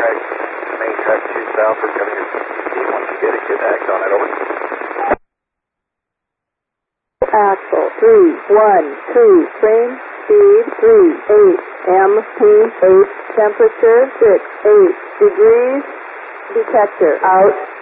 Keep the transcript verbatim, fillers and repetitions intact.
track, main track two south, we're coming to C C. Once you get it, get act on it, over. Axle, three, one, two, frame, speed, three, eight, M P, eight, temperature, six, eight, degrees, detector, out.